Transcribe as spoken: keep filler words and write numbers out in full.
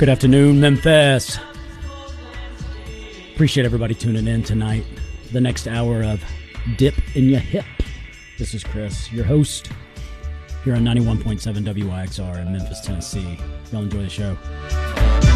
Good afternoon, Memphis. Appreciate everybody tuning in tonight. The next hour of Dip in Your Hip. This is Chris, your host, here on ninety-one point seven W I X R in Memphis, Tennessee. Y'all enjoy the show.